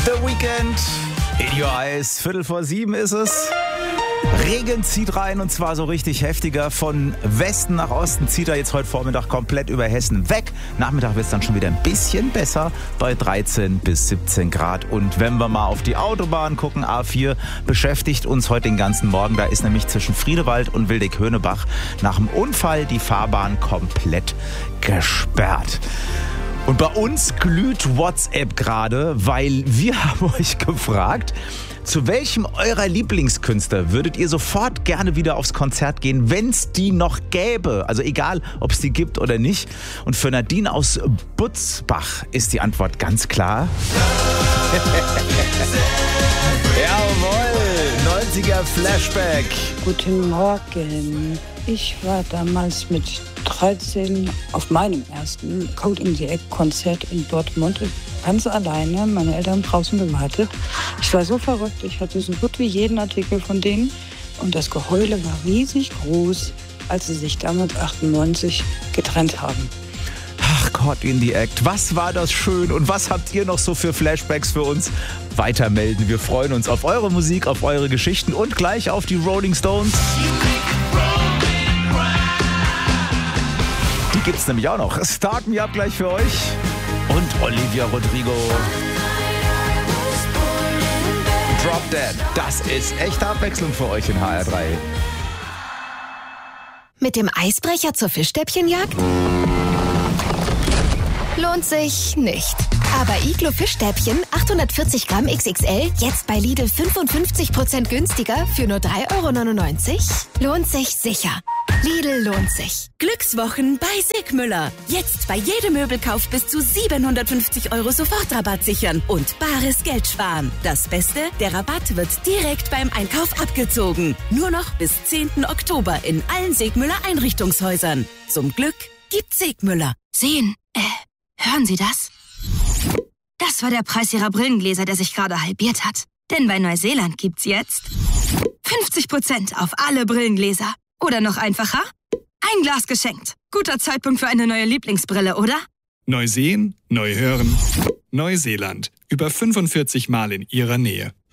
The Weekend in your eyes. 6:45 ist es. Regen zieht rein und zwar so richtig heftiger. Von Westen nach Osten zieht er jetzt heute Vormittag komplett über Hessen weg. Nachmittag wird es dann schon wieder ein bisschen besser bei 13 bis 17 Grad. Und wenn wir mal auf die Autobahn gucken, A4 beschäftigt uns heute den ganzen Morgen. Da ist nämlich zwischen Friedewald und Wildeck-Höhnebach nach dem Unfall die Fahrbahn komplett gesperrt. Und bei uns glüht WhatsApp gerade, weil wir haben euch gefragt, zu welchem eurer Lieblingskünstler würdet ihr sofort gerne wieder aufs Konzert gehen, wenn es die noch gäbe? Also egal, ob es die gibt oder nicht. Und für Nadine aus Butzbach ist die Antwort ganz klar. Jawohl, 90er Flashback. Guten Morgen. Ich war damals mit 13 auf meinem ersten Code in the Egg Konzert in Dortmund ganz alleine, meine Eltern draußen gewartet. Ich war so verrückt, ich hatte so gut wie jeden Artikel von denen und das Geheule war riesig groß, als sie sich damals 98 getrennt haben. Ach, Caught in the Act, was war das schön und was habt ihr noch so für Flashbacks für uns? Weitermelden, wir freuen uns auf eure Musik, auf eure Geschichten und gleich auf die Rolling Stones. Die gibt's nämlich auch noch. Start Me Up gleich für euch. Und Olivia Rodrigo. Drop Dead. Das ist echte Abwechslung für euch in HR3. Mit dem Eisbrecher zur Fischstäbchenjagd? Lohnt sich nicht. Aber Iglo Fischstäbchen 840 Gramm XXL jetzt bei Lidl 55% günstiger für nur 3,99 €? Lohnt sich sicher. Lidl lohnt sich. Glückswochen bei Sigmüller. Jetzt bei jedem Möbelkauf bis zu 750 € Sofortrabatt sichern und bares Geld sparen. Das Beste, der Rabatt wird direkt beim Einkauf abgezogen. Nur noch bis 10. Oktober in allen Sigmüller Einrichtungshäusern. Zum Glück gibt Sigmüller. Sehen, hören Sie das? Das war der Preis Ihrer Brillengläser, der sich gerade halbiert hat. Denn bei Neuseeland gibt's jetzt 50% auf alle Brillengläser. Oder noch einfacher? Ein Glas geschenkt. Guter Zeitpunkt für eine neue Lieblingsbrille, oder? Neu sehen, neu hören. Neuseeland. Über 45 Mal in Ihrer Nähe.